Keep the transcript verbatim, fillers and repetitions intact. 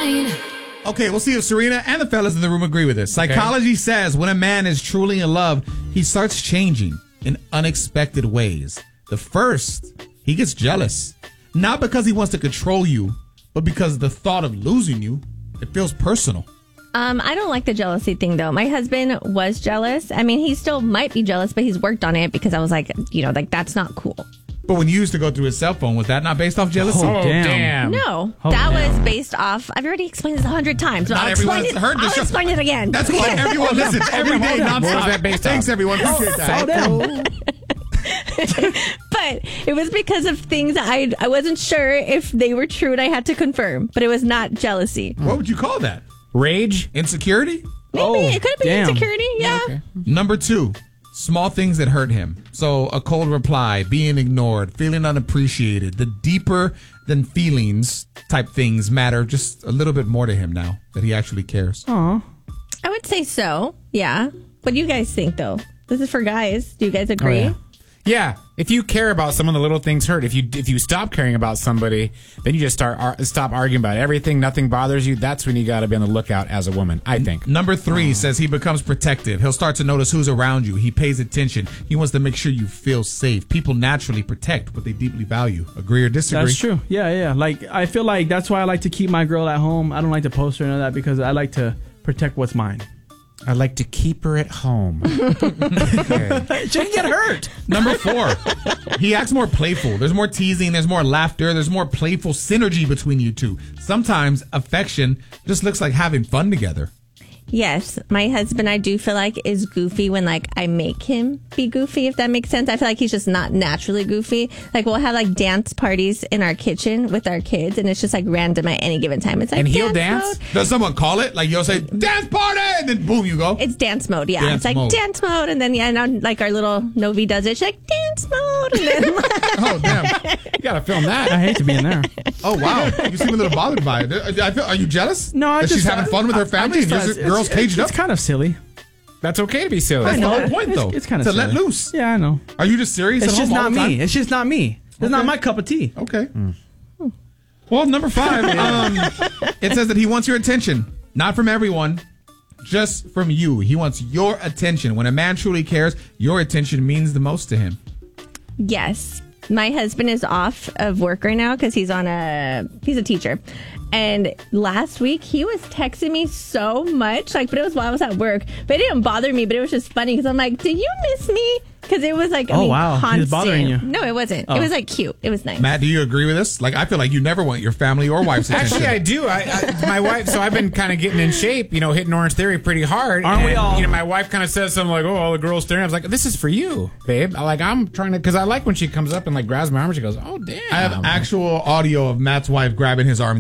mine. Okay, we'll see if Serena and the fellas in the room agree with this. Psychology okay. says when a man is truly in love, he starts changing in unexpected ways. The first, he gets jealous. Not because he wants to control you, but because the thought of losing you, it feels personal. Um, I don't like the jealousy thing, though. My husband was jealous. I mean, he still might be jealous, but he's worked on it because I was like, you know, like, that's not cool. But when you used to go through his cell phone, was that not based off jealousy? Oh, damn. No, oh, that damn. was based off, I've already explained this a hundred times. So Not I'll everyone's explain it, heard this I'll show. explain it again. That's why everyone listens every day nonstop. What was that based Thanks, off? everyone. Appreciate that. But it was because of things I I wasn't sure if they were true and I had to confirm. But it was not jealousy. What would you call that? Rage? Insecurity? Maybe. Oh, it could have been damn. insecurity. Yeah. Okay. Number two, small things that hurt him. So a cold reply, being ignored, feeling unappreciated. The deeper than feelings type things matter just a little bit more to him now that he actually cares. Aw. I would say so. Yeah. What do you guys think, though? This is for guys. Do you guys agree? Oh, yeah. Yeah, if you care about someone, the little things hurt. If you if you stop caring about somebody, then you just start ar- stop arguing about everything. Nothing bothers you. That's when you got to be on the lookout as a woman, I think. Number three says he becomes protective. He'll start to notice who's around you. He pays attention. He wants to make sure you feel safe. People naturally protect what they deeply value. Agree or disagree? That's true. Yeah, yeah. Like, I feel like that's why I like to keep my girl at home. I don't like to post her and all that because I like to protect what's mine. I like to keep her at home. Okay. She can get hurt. Number four, he acts more playful. There's more teasing. There's more laughter. There's more playful synergy between you two. Sometimes affection just looks like having fun together. Yes, my husband, I do feel like, is goofy when, like, I make him be goofy, if that makes sense. I feel like he's just not naturally goofy. Like, we'll have, like, dance parties in our kitchen with our kids, and it's just, like, random at any given time. It's like, And he'll dance dance? mode. Does someone call it? Like, you'll say, dance party, and then boom, you go. It's dance mode, yeah. Dance it's like mode. dance mode, and then, yeah, now, like, our little Novi does it. She's like, dance mode, and then... Oh, damn. You got to film that. I hate to be in there. Oh, wow. You seem a little bothered by it. I feel, are you jealous? No, I that just... she's having fun with her I- I family just and thought your it's- girl's it's- caged it's up? kind of silly. That's okay to be silly. That's the know. whole point, though. It's, it's kind of to silly. let loose. Yeah, I know. Are you just serious It's at just home all not the time? me. It's just not me. It's Okay. not my cup of tea. Okay. Well, number five, um, it says that he wants your attention. Not from everyone, just from you. He wants your attention. When a man truly cares, your attention means the most to him. Yes. My husband is off of work right now because he's on a he's a teacher. And last week he was texting me so much, like, but it was while I was at work. But it didn't bother me, but it was just funny because I'm like, did you miss me? Because it was like, I Oh, mean, wow. He was constant. bothering you. No, it wasn't. Oh. It was like cute. It was nice. Matt, do you agree with this? Like, I feel like you never want your family or wife's attention. Actually, I do. I, I my wife. So I've been kind of getting in shape. You know, hitting Orange Theory pretty hard. Aren't and, we all? You know, my wife kind of says something like, "Oh, all the girls staring." I was like, "This is for you, babe." I, like I'm trying to, because I like when she comes up and like grabs my arm. And she goes, "Oh, damn." I have actual audio of Matt's wife grabbing his arm.